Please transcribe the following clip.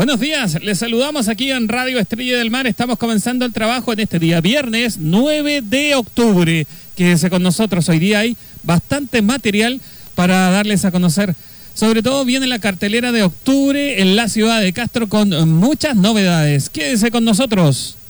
Buenos días, les saludamos aquí en Radio Estrella del Mar. Estamos comenzando el trabajo en este día, viernes 9 de octubre. Quédese con nosotros, hoy día hay bastante material para darles a conocer. Sobre todo viene la cartelera de octubre en la ciudad de Castro con muchas novedades. Quédese con nosotros.